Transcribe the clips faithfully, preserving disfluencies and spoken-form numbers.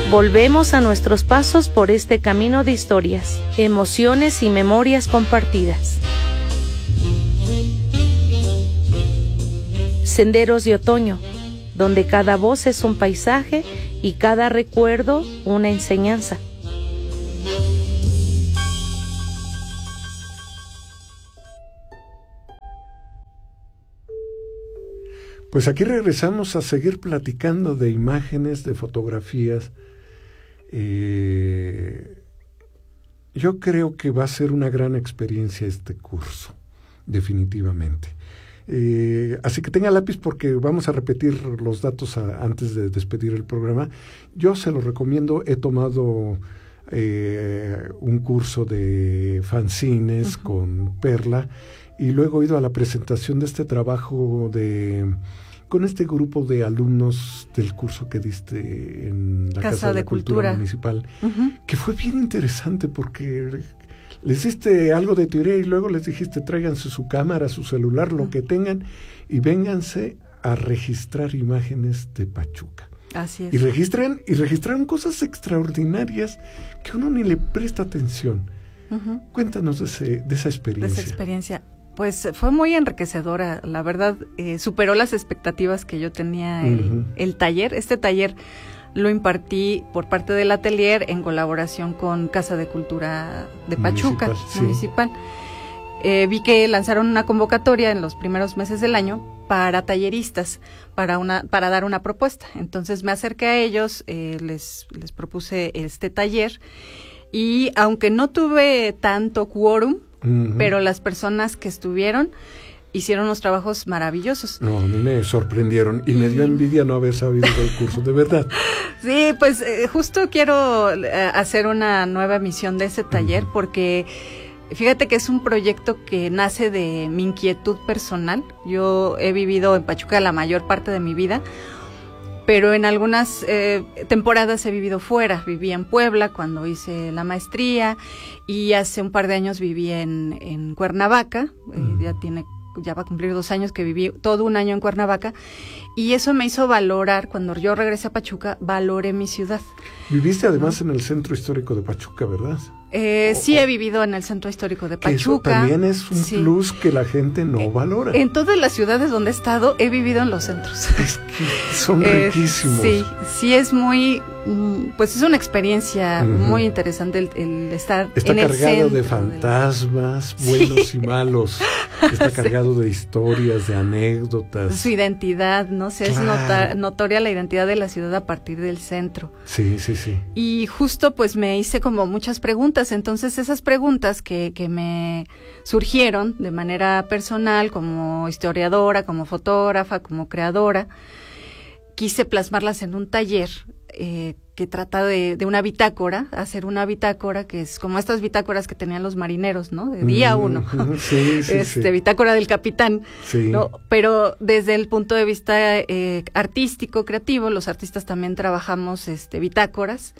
Volvemos a nuestros pasos por este camino de historias, emociones y memorias compartidas. Senderos de otoño, donde cada voz es un paisaje y cada recuerdo una enseñanza. Pues aquí regresamos a seguir platicando de imágenes, de fotografías. Eh, yo creo que va a ser una gran experiencia este curso, definitivamente. Eh, así que tenga lápiz porque vamos a repetir los datos a, antes de despedir el programa. Yo se lo recomiendo, he tomado eh, un curso de fanzines uh-huh. con Perla y luego he ido a la presentación de este trabajo de con este grupo de alumnos del curso que diste en la Casa, Casa de, de la Cultura, Cultura Municipal, uh-huh. que fue bien interesante porque les diste algo de teoría y luego les dijiste tráiganse su cámara, su celular, lo uh-huh. que tengan y vénganse a registrar imágenes de Pachuca. Así es. Y registran, y registraron cosas extraordinarias que uno ni le presta atención. Uh-huh. Cuéntanos de, ese, de esa experiencia. De esa experiencia. Pues fue muy enriquecedora, la verdad, eh, superó las expectativas que yo tenía el, uh-huh. el taller. Este taller lo impartí por parte del atelier en colaboración con Casa de Cultura de Pachuca, municipal. Sí. municipal. Eh, vi que lanzaron una convocatoria en los primeros meses del año para talleristas, para una para dar una propuesta. Entonces me acerqué a ellos, eh, les, les propuse este taller y aunque no tuve tanto quórum, uh-huh. pero las personas que estuvieron hicieron unos trabajos maravillosos. No, a mí me sorprendieron y me dio envidia no haber sabido del curso, de verdad. Sí, pues eh, justo quiero eh, hacer una nueva emisión de ese taller uh-huh. porque fíjate que es un proyecto que nace de mi inquietud personal. Yo he vivido en Pachuca la mayor parte de mi vida, pero en algunas eh, temporadas he vivido fuera. Viví en Puebla cuando hice la maestría y hace un par de años viví en, en Cuernavaca. Mm. Eh, ya tiene, ya va a cumplir dos años que viví todo un año en Cuernavaca y eso me hizo valorar, cuando yo regresé a Pachuca, valoré mi ciudad. Viviste además ¿no? en el centro histórico de Pachuca, ¿verdad? Eh, oh, sí he vivido en el centro histórico de Pachuca. Eso también es un sí. plus que la gente no eh, valora. En todas las ciudades donde he estado he vivido en los centros. Es que son eh, riquísimos. Sí, sí es muy, pues es una experiencia uh-huh. muy interesante el, el estar Está en el centro. Está cargado de fantasmas, de... buenos sí. y malos. Está cargado sí. de historias, de anécdotas. Su identidad, no sé, claro. es nota, notoria la identidad de la ciudad a partir del centro. Sí, sí, sí. Y justo pues me hice como muchas preguntas. Entonces esas preguntas que, que me surgieron de manera personal como historiadora, como fotógrafa, como creadora, quise plasmarlas en un taller eh, que trata de, de una bitácora, hacer una bitácora que es como estas bitácoras que tenían los marineros, ¿no? De día mm, uno, sí, sí, este, sí. bitácora del capitán, sí. ¿no? Pero desde el punto de vista eh, artístico, creativo, los artistas también trabajamos este, bitácoras.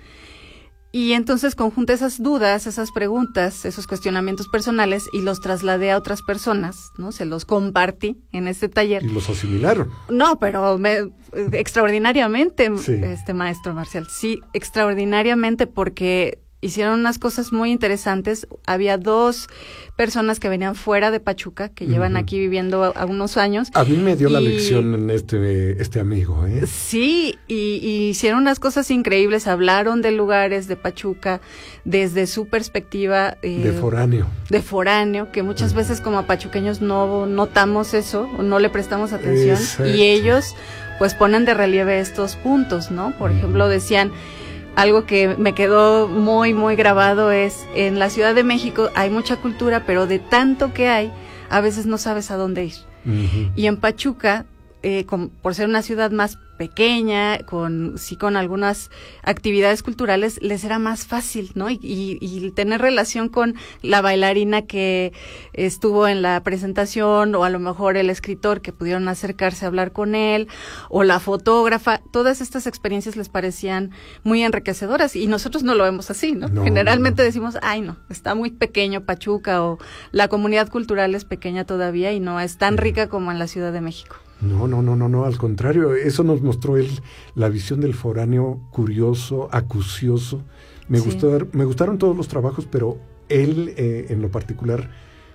Y entonces conjunté esas dudas, esas preguntas, esos cuestionamientos personales y los trasladé a otras personas, ¿no? Se los compartí en este taller. ¿Y los asimilaron? No, pero me, extraordinariamente, sí. este maestro Marcial. Sí, extraordinariamente porque hicieron unas cosas muy interesantes. Había dos personas que venían fuera de Pachuca, que uh-huh. llevan aquí viviendo a, a unos años. A mí me dio y, la lección en este, este amigo, ¿eh? Sí, y, y hicieron unas cosas increíbles, hablaron de lugares de Pachuca desde su perspectiva. Eh, de foráneo. De foráneo, que muchas uh-huh. veces como pachuqueños no notamos eso, o no le prestamos atención. Exacto. Y ellos pues ponen de relieve estos puntos, ¿no? Por uh-huh. ejemplo, decían... Algo que me quedó muy, muy grabado es, en la Ciudad de México hay mucha cultura, pero de tanto que hay, a veces no sabes a dónde ir. Uh-huh. Y en Pachuca, eh, con, por ser una ciudad más pequeña, con sí con algunas actividades culturales, les era más fácil, ¿no? Y, y, y tener relación con la bailarina que estuvo en la presentación, o a lo mejor el escritor que pudieron acercarse a hablar con él, o la fotógrafa, todas estas experiencias les parecían muy enriquecedoras, y nosotros no lo vemos así, ¿no? no Generalmente no. decimos, ay no, está muy pequeño Pachuca, o la comunidad cultural es pequeña todavía y no es tan rica como en la Ciudad de México. No, no, no, no, no, al contrario, eso nos mostró él, la visión del foráneo curioso, acucioso. Me, sí. gustó, me gustaron todos los trabajos, pero él eh, en lo particular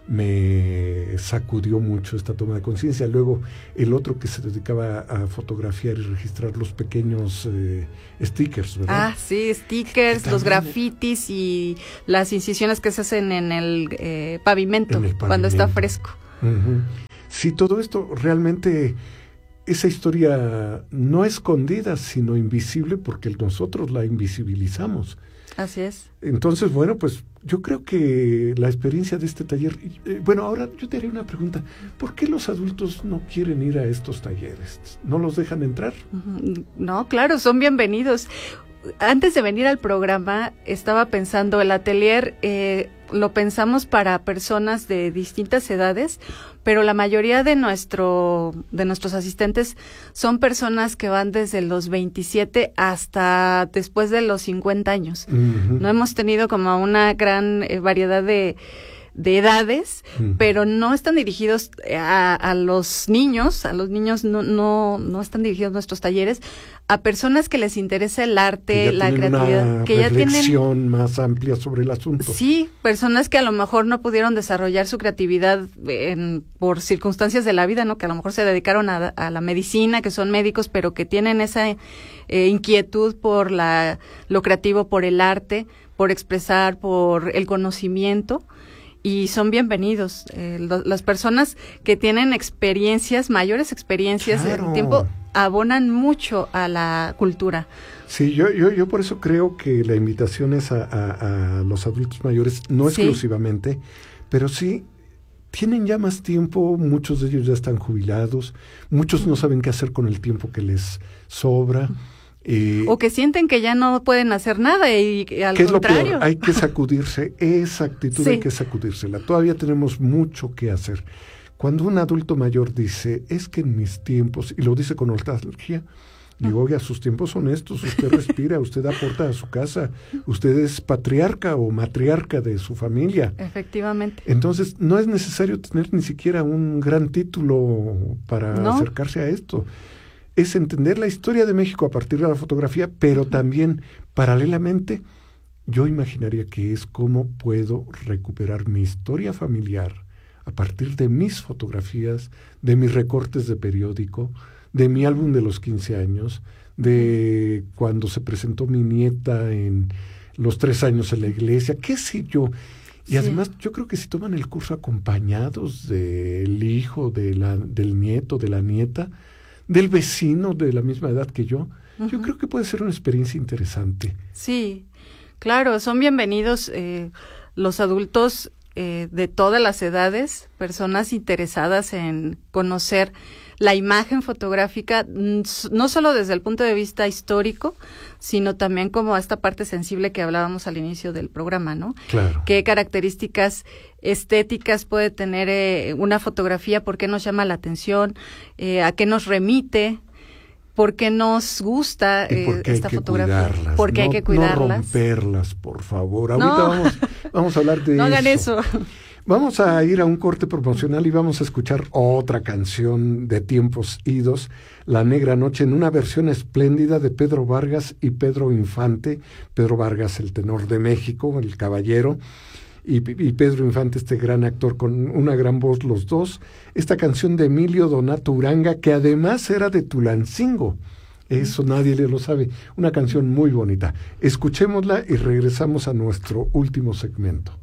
me sacudió mucho esta toma de conciencia. Luego el otro que se dedicaba a fotografiar y registrar los pequeños eh, stickers, ¿verdad? Ah, sí, stickers, los grafitis y las incisiones que se hacen en el, eh, pavimento, en el pavimento cuando está fresco. Uh-huh. Sí, todo esto realmente, esa historia no escondida, sino invisible, porque nosotros la invisibilizamos. Así es. Entonces, bueno, pues yo creo que la experiencia de este taller, eh, bueno, ahora yo te haré una pregunta. ¿Por qué los adultos no quieren ir a estos talleres? ¿No los dejan entrar? No, claro, son bienvenidos. Antes de venir al programa, estaba pensando, el atelier eh, lo pensamos para personas de distintas edades, pero la mayoría de nuestro de nuestros asistentes son personas que van desde los veintisiete hasta después de los cincuenta años. Uh-huh. No hemos tenido como una gran eh, variedad de de edades, uh-huh. pero no están dirigidos a, a los niños, a los niños no, no, no están dirigidos nuestros talleres, a personas que les interesa el arte, la creatividad, una que ya tienen reflexión más amplia sobre el asunto. Sí, personas que a lo mejor no pudieron desarrollar su creatividad en, por circunstancias de la vida, ¿no? Que a lo mejor se dedicaron a, a la medicina, que son médicos, pero que tienen esa eh, inquietud por la, lo creativo, por el arte, por expresar, por el conocimiento. Y son bienvenidos. Eh, lo, las personas que tienen experiencias, mayores experiencias claro. en tiempo, abonan mucho a la cultura. Sí, yo, yo, yo por eso creo que la invitación es a, a, a los adultos mayores, no sí. exclusivamente, pero sí tienen ya más tiempo, muchos de ellos ya están jubilados, muchos no saben qué hacer con el tiempo que les sobra. Eh, o que sienten que ya no pueden hacer nada y, y al ¿qué contrario. Es lo peor? Hay que sacudirse, esa actitud sí. hay que sacudírsela. Todavía tenemos mucho que hacer. Cuando un adulto mayor dice, es que en mis tiempos, y lo dice con nostalgia, digo, oiga, sus tiempos son estos, usted respira, usted aporta a su casa, usted es patriarca o matriarca de su familia. Efectivamente. Entonces, no es necesario tener ni siquiera un gran título para ¿no? acercarse a esto. Es entender la historia de México a partir de la fotografía, pero uh-huh. también, paralelamente, yo imaginaría que es cómo puedo recuperar mi historia familiar a partir de mis fotografías, de mis recortes de periódico, de mi álbum de los quince años, de cuando se presentó mi nieta en los tres años en la iglesia, qué sé yo. Y sí. además, yo creo que si toman el curso acompañados del hijo, de la, del nieto, de la nieta, del vecino de la misma edad que yo, uh-huh. yo creo que puede ser una experiencia interesante. Sí, claro, son bienvenidos eh, los adultos eh, de todas las edades, personas interesadas en conocer la imagen fotográfica, no solo desde el punto de vista histórico, sino también como esta parte sensible que hablábamos al inicio del programa, ¿no? Claro. ¿Qué características estéticas puede tener eh, una fotografía? ¿Por qué nos llama la atención? Eh, ¿A qué nos remite? ¿Por qué nos gusta eh, esta fotografía? Cuidarlas, porque no, hay que cuidarlas. No romperlas, por favor. Ahorita no. vamos, vamos a hablar de no eso. No hagan eso. Vamos a ir a un corte promocional y vamos a escuchar otra canción de tiempos idos, La Negra Noche, en una versión espléndida de Pedro Vargas y Pedro Infante. Pedro Vargas, el tenor de México, el caballero, y, y Pedro Infante, este gran actor con una gran voz, los dos. Esta canción de Emilio Donato Uranga, que además era de Tulancingo. Eso nadie le lo sabe. Una canción muy bonita. Escuchémosla y regresamos a nuestro último segmento.